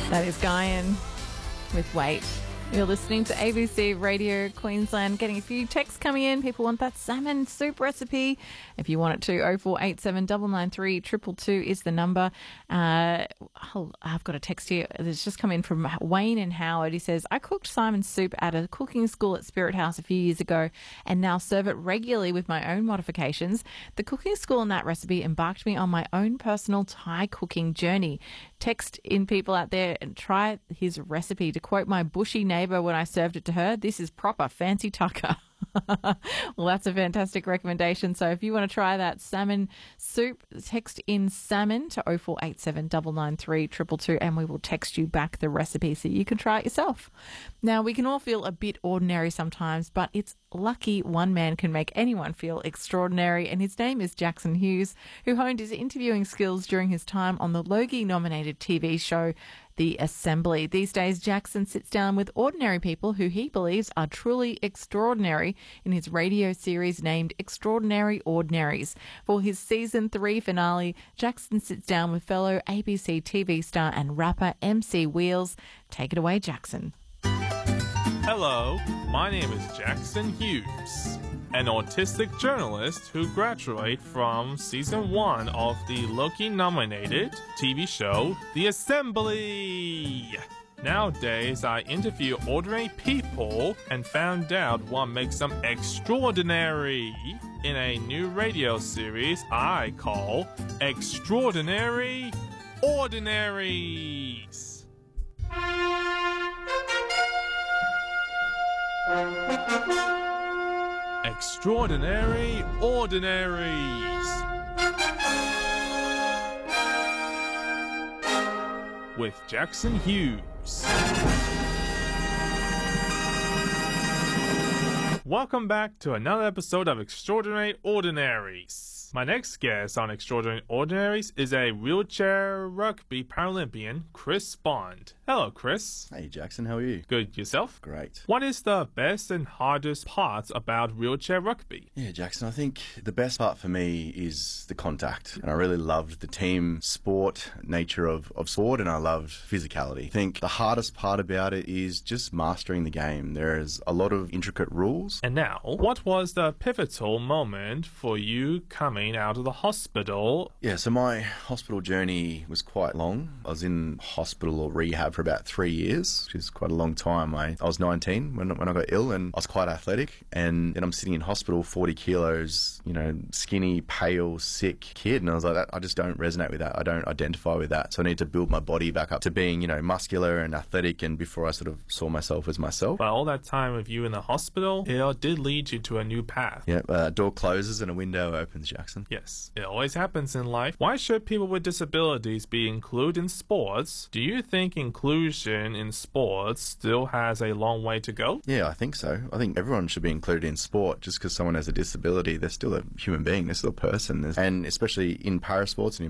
That is Guyan with Wait. You're listening to ABC Radio Queensland. Getting a few texts coming in. People want that salmon soup recipe. If you want it to, 0487 993 222 is the number. I've got a text here that's just come in from Wayne and Howard. He says, I cooked salmon soup at a cooking school at Spirit House a few years ago and now serve it regularly with my own modifications. The cooking school and that recipe embarked me on my own personal Thai cooking journey. Text in people out there and try his recipe. To quote my bushy neighbour when I served it to her, this is proper fancy tucker. Well, that's a fantastic recommendation. So if you want to try that salmon soup, text in salmon to 0487 993 222 and we will text you back the recipe so you can try it yourself. Now, we can all feel a bit ordinary sometimes, but it's lucky one man can make anyone feel extraordinary, and his name is Jackson Hughes, who honed his interviewing skills during his time on the Logie-nominated TV show The Assembly. These days, Jackson sits down with ordinary people who he believes are truly extraordinary in his radio series named Extraordinary Ordinaries. For his Season 3 finale, Jackson sits down with fellow ABC TV star and rapper MC Wheels. Take it away, Jackson. Hello, my name is Jackson Hughes, an autistic journalist who graduated from Season 1 of the Logie-nominated TV show The Assembly. Nowadays, I interview ordinary people and found out what makes them extraordinary in a new radio series I call Extraordinary Ordinaries. Extraordinary Ordinaries with Jackson Hughes. Welcome back to another episode of Extraordinary Ordinaries. My next guest on Extraordinary Ordinaries is a wheelchair rugby Paralympian, Chris Bond. Hello, Chris. Hey, Jackson, how are you? Good. Yourself? Great. What is the best and hardest parts about wheelchair rugby? Yeah, Jackson, I think the best part for me is the contact. And I really loved the team sport nature of sport, and I loved physicality. I think the hardest part about it is just mastering the game. There's a lot of intricate rules. And now, what was the pivotal moment for you coming out of the hospital? Yeah, so my hospital journey was quite long. I was in hospital or rehab for about 3 years, which is quite a long time. I was 19 when I got ill, and I was quite athletic. And then I'm sitting in hospital, 40 kilos, skinny, pale, sick kid. And I was like, I just don't resonate with that. I don't identify with that. So I need to build my body back up to being, muscular and athletic. And before I sort of saw myself as myself. But all that time with you in the hospital, it did lead you to a new path. Yeah, a door closes and a window opens, Jackson. Yes, it always happens in life. Why should people with disabilities be included in sports? Do you think inclusion in sports still has a long way to go? Yeah, I think so. I think everyone should be included in sport. Just because someone has a disability, they're still a human being, they're still a person. And especially in parasports and in